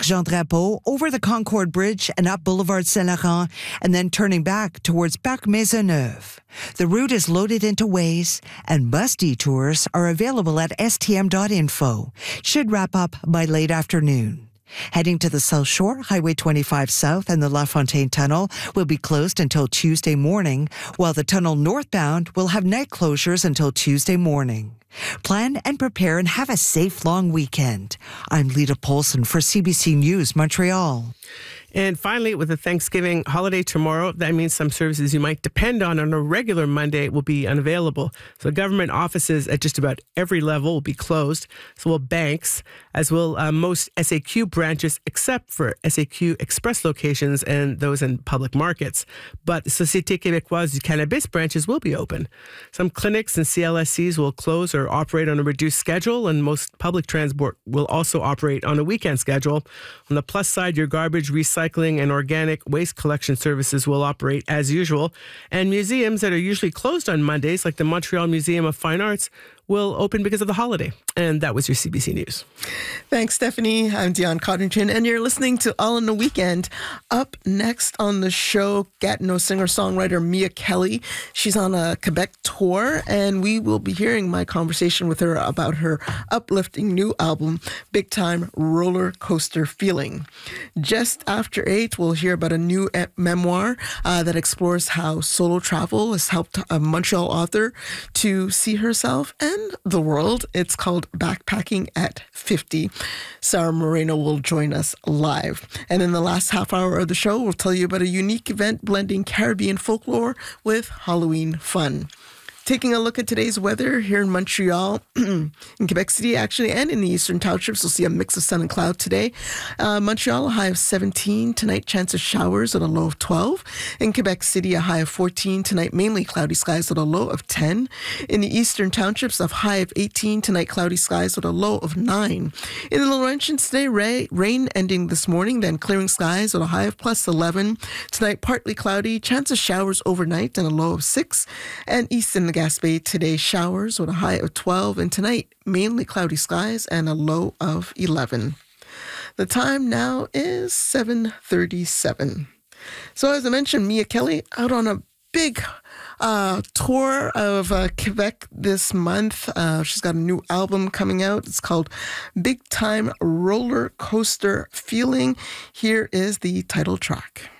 Jean Drapeau over the Concorde Bridge and up Boulevard Saint-Laurent, and then turning back towards Parc Maisonneuve. The route is loaded into Waze, and bus detours are available at stm.info. Should wrap up by late afternoon. Heading to the South Shore, Highway 25 South and the La Fontaine Tunnel will be closed until Tuesday morning, while the tunnel northbound will have night closures until Tuesday morning. Plan and prepare and have a safe long weekend. I'm Lita Polson for CBC News, Montreal. And finally, with the Thanksgiving holiday tomorrow, that means some services you might depend on a regular Monday will be unavailable. So government offices at just about every level will be closed. So will banks, as will most SAQ branches, except for SAQ Express locations and those in public markets. But Société Québécoise du Cannabis branches will be open. Some clinics and CLSCs will close or operate on a reduced schedule, and most public transport will also operate on a weekend schedule. On the plus side, your garbage, recycling, and organic waste collection services will operate as usual. And museums that are usually closed on Mondays, like the Montreal Museum of Fine Arts, will open because of the holiday. And that was your CBC News. Thanks, Stephanie. I'm Dion Codrington, and you're listening to All in the Weekend. Up next on the show, Gatineau singer-songwriter Mia Kelly. She's on a Quebec tour, and we will be hearing my conversation with her about her uplifting new album, Big Time Roller Coaster Feeling. Just after 8, we'll hear about a new memoir that explores how solo travel has helped a Montreal author to see herself and the world. It's called Backpacking at 50. Sarah Moreno will join us live. And in the last half hour of the show, we'll tell you about a unique event blending Caribbean folklore with Halloween fun. Taking a look at today's weather here in Montreal, in Quebec City actually, and in the Eastern Townships, we'll see a mix of sun and cloud today. Montreal, a high of 17. Tonight, chance of showers at a low of 12. In Quebec City, a high of 14. Tonight, mainly cloudy skies at a low of 10. In the Eastern Townships, a high of 18. Tonight, cloudy skies at a low of 9. In the Laurentians today, rain ending this morning, then clearing skies at a high of plus 11. Tonight, partly cloudy, chance of showers overnight and a low of 6. And east in the Gaspé today, showers with a high of 12, and tonight mainly cloudy skies and a low of 11. The time now is 7:37. So as I mentioned, Mia Kelly out on a big tour of Quebec this month. She's got a new album coming out. It's called Big Time Roller Coaster Feeling. Here is the title track.